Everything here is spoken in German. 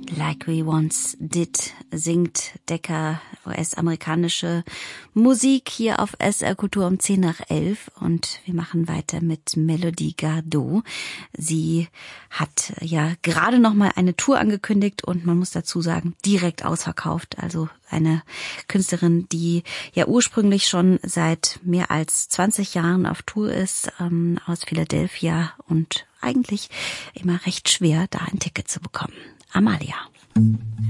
Like We Once Did singt Decca US-amerikanische Musik hier auf SR Kultur um 10 nach 11 und wir machen weiter mit Melody Gardot. Sie hat ja gerade noch mal eine Tour angekündigt und man muss dazu sagen, direkt ausverkauft. Also eine Künstlerin, die ja ursprünglich schon seit mehr als 20 Jahren auf Tour ist, aus Philadelphia und eigentlich immer recht schwer, da ein Ticket zu bekommen. Amalia.